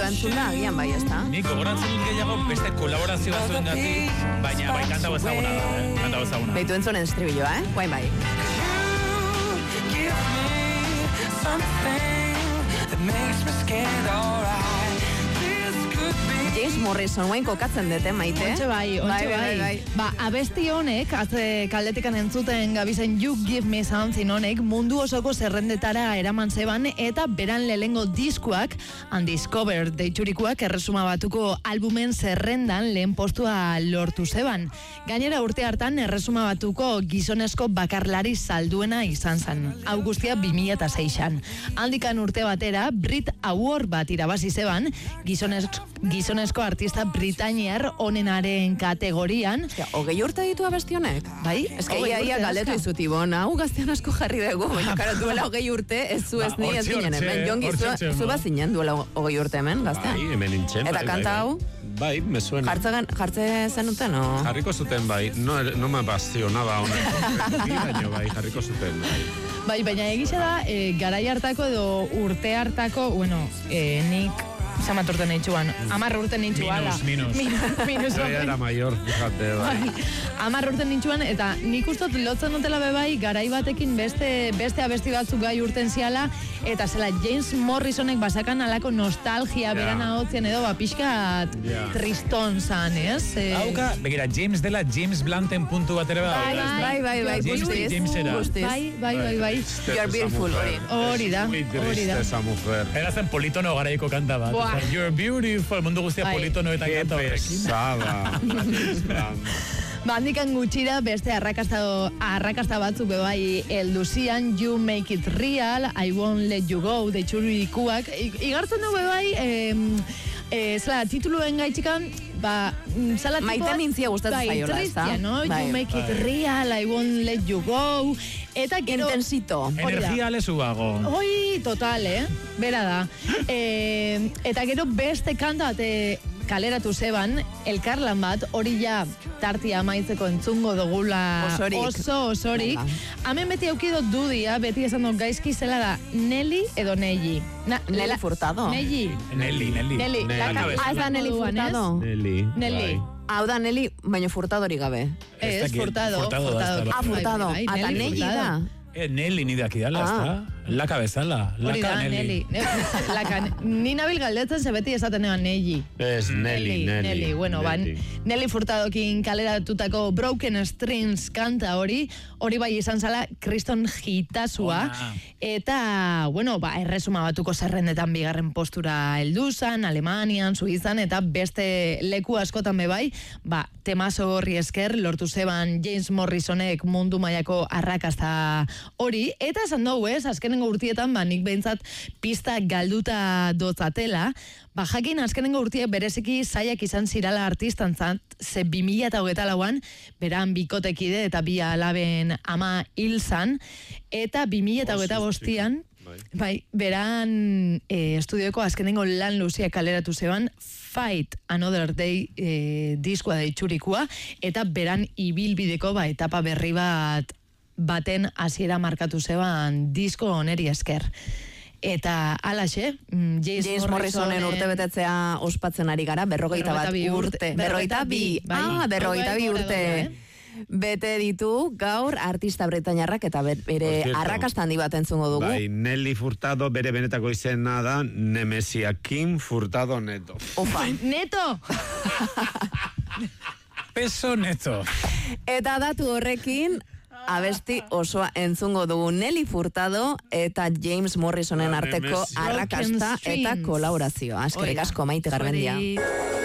entzun da, agian bai, ez da? Nik gogoratzen dut gehiago beste kolaborazio batzuen gatik, baina bai kanta ezaguna da, kanta ezaguna. Beitu entzunen estribilloa, guain bai. James Morrison, guain kokatzen dute, Maite? Ontxe bai. Ba, abesti honek, kaldetikan entzuten gabizen You Give Me Something honek, mundu osoko zerrendetara eraman zeban, eta beran lehengo diskuak, Undiscovered deitxurikuak, erresuma batuko albumen zerrendan lehen postua lortu zeban. Gainera urte hartan, erresuma batuko gizonezko bakarlari salduena izan zen. Hau guztia 2006an. Handikan urte batera, Brit Award bat irabazi zeban, gizonezko artista britainiar onenaren kategorian. Hogei urte ditu abesti honek? Bai? Ia galdetu izuti, hau gaztean asko jarri dugu, baina karo duela hogei urte, ez zu ez ni ez ginen hemen. Jongi, zu bazinen duela hogei urte hemen, gaztean? Bai, hemen nintzen. Eta kanta hau? Bai, me suena. Jartze zenuten, o? Jarriko zuten, bai. No me apazionaba honek. Baina bai, jarriko zuten, bai. Bai, baina egisa da, garai hartako edo urte hartako, nik zamat urte nintxuan. 10 urte nintxuan. Minus. Yo era mayor, fíjate, bai. 10 urte nintxuan, eta nik ustot lotzen dutela bebai, garai batekin beste abesti batzuk gai urten ziala, eta zela James Morrisonek basakan alako nostalgia beran ahotzen edo, pixkat triston zan, ez? Hauka, begira, James dela James Blanten puntu bat ere Bai, guztiz. Bai. You're beautiful, hori da. Muy triste esa mujer. Erazen politono garaiko kanta bat. You're beautiful, mundu guztia politono eta kanta horrekin. Pesada. Handikan gutxira beste arrakasta batzuk bebai elduzian, You Make It Real, I Won't Let You Go, deitxurikuak. Igartzen du bebai, zela, tituluen gaitxikan, zela tipo... Maite nintzia gustatzen zaiola, ez da? No? You Make It Real, I Won't Let You Go, eta gero... Intensito. Energia lezuago. Oi, total, bera da. Eta gero beste kanta bat kaleratu zeban, elkarlan bat, hori ja tartia amaitzeko entzungo dugula osorik. Hemen beti aukidot dudia, beti esan dut gaizki zela da Nelly edo Nelly. Nelly Furtado. Nelly. Ez da Nelly Furtado? Nelly. Hau da Nelly, baina Furtadori gabe. Ez, Furtado. Furtado. Eta Nelly da. Nelly ni daki dala, ez da? Laka bezala. Laka Nelly. Ni nabil galdetzen beti esaten eban Nelly. Ez Nelly. Bueno, Nelly Furtadokin kaleratutako Broken Strings kanta hori bai izan zala kriston hitasua. Eta, erresuma batuko zerrendetan bigarren postura helduzan, Alemanian, Suizan, eta beste leku askotan bebai, temazo horri esker, lortu zeban James Morrisonek mundu mailako arrakasta hori, eta esan dugu azkenengo urtietan, nik behintzat pista galduta dotzatela, jakin azkenengo urtiek bereziki zaiak izan zirala artistantzat, ze 2024an, beran bikotekide eta 2 alaben ama hilzan, eta 2025an, beran estudioko azkenengo lan luzia kaleratu zeban, Fight Another Day diskoa deitxurikua, eta beran ibilbideko etapa berri baten hasiera markatu zeban disko oneri esker. Eta alaxe, James Morrisonen urte betetzea ospatzen ari gara, 41 urte. 42 urte. Bete ditu gaur artista britainiarrak eta bere arrakasta handi bat entzungo dugu. Bai, Nelly Furtado bere benetako izena da Nemesia Kim Furtado Neto. Opa. Neto! Peso neto. Eta datu horrekin, abesti osoa entzungo dugu Nelly Furtado eta James Morrisonen arteko arrakasta eta kolaborazioa. Eskerrik asko Maite Garmendia.